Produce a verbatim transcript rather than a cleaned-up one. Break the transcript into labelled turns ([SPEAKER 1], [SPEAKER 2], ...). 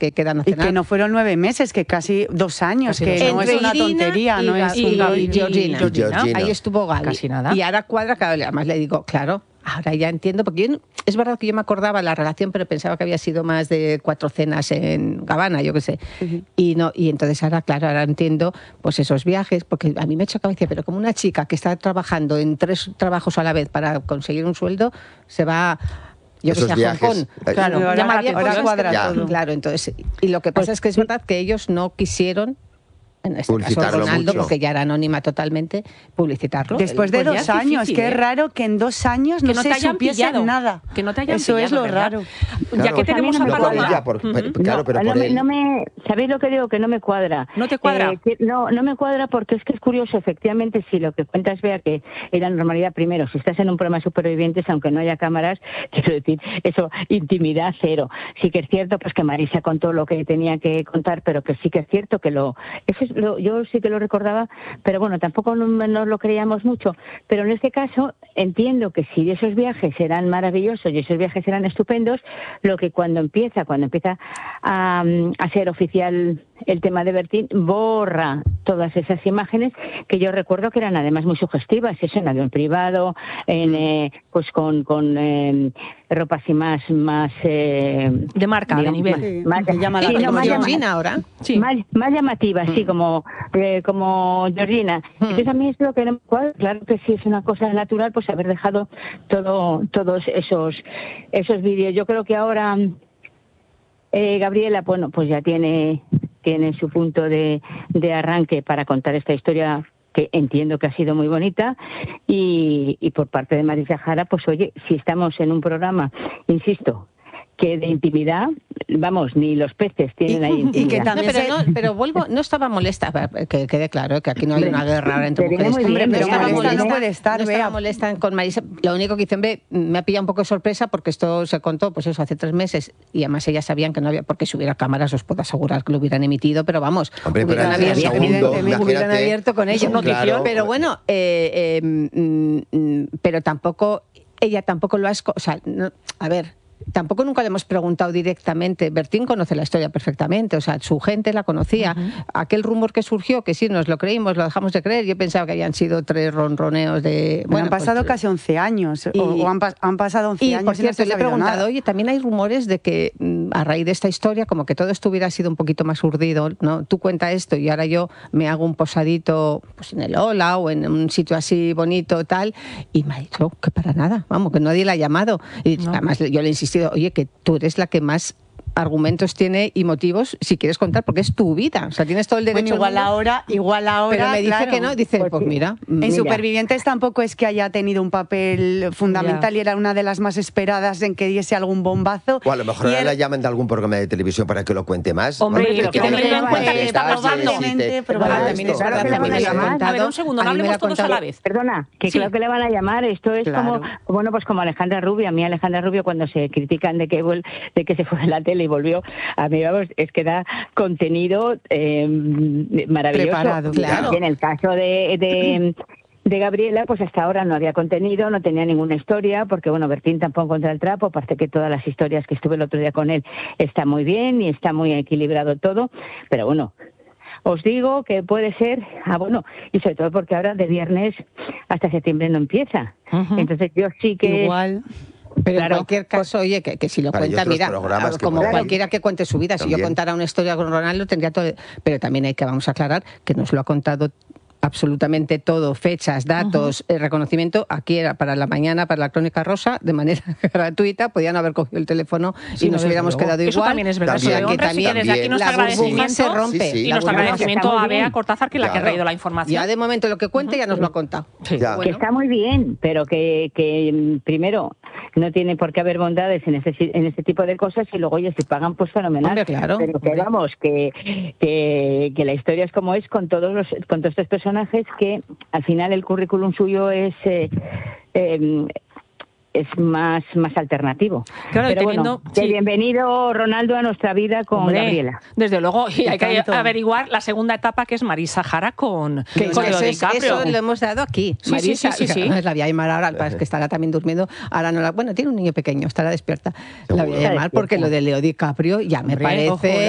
[SPEAKER 1] que quedan a cenar.
[SPEAKER 2] Y que no fueron nueve meses, que casi dos años, casi que no es una
[SPEAKER 1] Irina
[SPEAKER 2] tontería,
[SPEAKER 1] y,
[SPEAKER 2] no es
[SPEAKER 1] y,
[SPEAKER 2] un
[SPEAKER 1] y, y Georgina.
[SPEAKER 3] Y Georgina.
[SPEAKER 1] Ahí estuvo Gaby.
[SPEAKER 4] Casi nada.
[SPEAKER 1] Y ahora cuadra, claro, además le digo, claro, ahora ya entiendo, porque yo, es verdad que yo me acordaba la relación, pero pensaba que había sido más de cuatro cenas en Gabana, yo qué sé. Uh-huh. Y no, y entonces ahora, claro, ahora entiendo pues esos viajes, porque a mí me chocaba y decía, pero como una chica que está trabajando en tres trabajos a la vez para conseguir un sueldo, se va... Yo que sé, a Hong Kong.
[SPEAKER 2] Claro,
[SPEAKER 1] ahora,
[SPEAKER 2] llama
[SPEAKER 1] ahora,
[SPEAKER 2] ahora cuadra
[SPEAKER 1] ya.
[SPEAKER 2] todo.
[SPEAKER 1] Claro, entonces, y lo que pasa pues, es que es verdad que ellos no quisieron, en este caso Ronaldo, mucho. Porque ya era anónima totalmente, publicitarlo.
[SPEAKER 2] Después de dos años, difícil, que ¿eh? Es raro que en dos años no,
[SPEAKER 4] no
[SPEAKER 2] se supiese
[SPEAKER 4] pillado.
[SPEAKER 2] Nada.
[SPEAKER 4] Que no te hayan
[SPEAKER 2] Eso
[SPEAKER 4] pillado,
[SPEAKER 2] es lo
[SPEAKER 4] ¿verdad?
[SPEAKER 2] raro.
[SPEAKER 3] Claro,
[SPEAKER 4] ya que tenemos
[SPEAKER 3] no
[SPEAKER 4] a Paloma...
[SPEAKER 3] Por, uh-huh. Claro,
[SPEAKER 5] no,
[SPEAKER 3] pero por
[SPEAKER 5] no, me,
[SPEAKER 3] él.
[SPEAKER 5] no me, ¿sabéis lo que digo? Que no me cuadra.
[SPEAKER 4] ¿No te cuadra?
[SPEAKER 5] Eh, que, no, no me cuadra porque es que es curioso, efectivamente, si lo que cuentas, Bea, que era normalidad primero, si estás en un programa de supervivientes, aunque no haya cámaras, quiero decir, eso, intimidad cero. Sí que es cierto pues que Marisa contó lo que tenía que contar, pero que sí que es cierto que lo... Eso es lo yo sí que lo recordaba, pero bueno, tampoco nos no lo creíamos mucho. Pero en este caso entiendo que si esos viajes eran maravillosos y esos viajes eran estupendos, lo que cuando empieza, cuando empieza a, a ser oficial el tema de Bertín, borra todas esas imágenes que yo recuerdo que eran además muy sugestivas, eso en avión privado, en, eh, pues con, con eh, ropa así más... más eh,
[SPEAKER 4] de marca, digamos, de nivel.
[SPEAKER 5] Sí, más,
[SPEAKER 1] llama
[SPEAKER 5] sí,
[SPEAKER 1] la
[SPEAKER 5] no, más
[SPEAKER 1] Georgina ahora.
[SPEAKER 5] Sí. Más, más llamativa, sí, como, eh, como Georgina. Mm. Entonces a mí es lo que no me cuadra. Claro que sí es una cosa natural, pues haber dejado todo, todos esos, esos vídeos. Yo creo que ahora eh, Gabriela, bueno, pues ya tiene... tiene su punto de, de arranque para contar esta historia que entiendo que ha sido muy bonita y, y por parte de Marisa Jara, pues oye, si estamos en un programa, insisto, que de intimidad, vamos, ni los peces tienen
[SPEAKER 1] y,
[SPEAKER 5] ahí intimidad.
[SPEAKER 1] Y que también no, pero, no, pero vuelvo, no estaba molesta, que quede claro que aquí no hay una guerra entre mujeres.
[SPEAKER 5] Muy bien,
[SPEAKER 1] no
[SPEAKER 5] pero
[SPEAKER 1] estaba molesta,
[SPEAKER 2] no puede estar,
[SPEAKER 1] no estaba molesta con Marisa. Lo único que hice, hombre, me ha pillado un poco de sorpresa porque esto se contó, pues eso, hace tres meses y además ellas sabían que no había, porque si hubiera cámaras os puedo asegurar que lo hubieran emitido, pero vamos,
[SPEAKER 3] hombre,
[SPEAKER 1] hubieran,
[SPEAKER 3] pero
[SPEAKER 1] abierto,
[SPEAKER 3] segundo,
[SPEAKER 1] evidentemente, hubieran abierto con ellos.
[SPEAKER 3] Claro.
[SPEAKER 1] Pero bueno, eh, eh, mm, pero tampoco, ella tampoco lo ha... O sea, no, a ver... Tampoco nunca le hemos preguntado directamente. Bertín conoce la historia perfectamente, o sea, su gente la conocía. Uh-huh. Aquel rumor que surgió, que sí, nos lo creímos, lo dejamos de creer. Yo pensaba que habían sido tres ronroneos de...
[SPEAKER 2] Bueno, han pasado pues, casi once años, y, o, o han, han pasado once
[SPEAKER 1] y,
[SPEAKER 2] años.
[SPEAKER 1] Por cierto,
[SPEAKER 2] y no
[SPEAKER 1] le he preguntado,
[SPEAKER 2] nada.
[SPEAKER 1] oye, también hay rumores de que a raíz de esta historia, como que todo esto hubiera sido un poquito más urdido, ¿no? Tú cuenta esto y ahora yo me hago un posadito pues en el Ola o en un sitio así bonito, tal, y me ha dicho que para nada, vamos, que nadie la ha llamado. Y no. Además yo le he insistido, oye, que tú eres la que más argumentos tiene y motivos si quieres contar, porque es tu vida, o sea, tienes todo el derecho.
[SPEAKER 2] Bueno, igual ahora, igual ahora,
[SPEAKER 1] pero me dice
[SPEAKER 2] claro.
[SPEAKER 1] que no, dice, pues, pues mira.
[SPEAKER 2] En
[SPEAKER 1] mira.
[SPEAKER 2] Supervivientes tampoco es que haya tenido un papel fundamental ya. Y era una de las más esperadas en que diese algún bombazo.
[SPEAKER 3] O a lo mejor ahora el... la llaman de algún programa de televisión para que lo cuente más.
[SPEAKER 4] Hombre,
[SPEAKER 3] Hombre
[SPEAKER 4] que teniendo en cuenta que está probando.
[SPEAKER 5] A
[SPEAKER 4] ver, un segundo, no hablemos todos a la vez.
[SPEAKER 5] Perdona, que sí. Creo que le van a llamar, esto es claro. como, bueno, pues como Alejandra Rubio, a mí Alejandra Rubio cuando se critican de que, de que se fue de la tele y volvió, a mí vamos, es que da contenido eh, maravilloso.
[SPEAKER 2] Preparado, claro.
[SPEAKER 5] Y en el caso de, de, de Gabriela, pues hasta ahora no había contenido, no tenía ninguna historia, porque bueno, Bertín tampoco contra el trapo, parece que todas las historias que estuve el otro día con él está muy bien y está muy equilibrado todo, pero bueno, os digo que puede ser, ah bueno, y sobre todo porque ahora de viernes hasta septiembre no empieza. Uh-huh. Entonces yo sí que...
[SPEAKER 2] Igual...
[SPEAKER 1] Pero
[SPEAKER 5] claro,
[SPEAKER 1] en cualquier caso, oye, que, que si lo
[SPEAKER 3] Para
[SPEAKER 1] cuenta, mira, como cualquiera que cuente su vida, también. Si yo contara una historia con Ronaldo, tendría todo... Pero también hay que, vamos a aclarar, que nos lo ha contado absolutamente todo, fechas, datos, uh-huh. eh, reconocimiento, aquí era para la mañana, para la Crónica Rosa, de manera gratuita, podían haber cogido el teléfono sí, y nos no hubiéramos luego. quedado igual.
[SPEAKER 4] Eso también es verdad,
[SPEAKER 3] también,
[SPEAKER 4] eso de honra,
[SPEAKER 3] también,
[SPEAKER 4] sí que desde aquí nuestro agradecimiento
[SPEAKER 1] se rompe.
[SPEAKER 3] Sí, sí.
[SPEAKER 4] Y nuestro agradecimiento a Bea Cortázar, que es la
[SPEAKER 3] claro.
[SPEAKER 4] que ha traído la información.
[SPEAKER 1] Ya de momento lo que cuente uh-huh. ya nos lo ha contado.
[SPEAKER 5] Sí. Ya. Bueno. Que está muy bien, pero que, que primero no tiene por qué haber bondades en ese, en ese tipo de cosas y luego, oye, si pagan, pues fenomenal.
[SPEAKER 1] Hombre, claro.
[SPEAKER 5] Pero que
[SPEAKER 1] hombre.
[SPEAKER 5] vamos, que, que, que la historia es como es con todos los con todos estos personajes que al final el currículum suyo es eh, eh, es más más alternativo.
[SPEAKER 4] Claro,
[SPEAKER 5] pero
[SPEAKER 4] teniendo,
[SPEAKER 5] bueno, sí. bienvenido Ronaldo a nuestra vida con
[SPEAKER 4] Hombre,
[SPEAKER 5] Gabriela.
[SPEAKER 4] Desde luego, y hay que averiguar la segunda etapa que es Marisa Jara con,
[SPEAKER 1] que
[SPEAKER 4] con
[SPEAKER 1] eso,
[SPEAKER 4] DiCaprio.
[SPEAKER 1] Eso lo hemos dado aquí.
[SPEAKER 4] Sí,
[SPEAKER 1] Marisa,
[SPEAKER 4] sí, sí, sí, sí.
[SPEAKER 1] La voy a llamar ahora, es que estará también durmiendo. Ahora no la, bueno, tiene un niño pequeño, estará despierta. La voy a llamar porque lo de Leo DiCaprio ya me
[SPEAKER 4] Hombre,
[SPEAKER 1] parece...
[SPEAKER 4] ojo,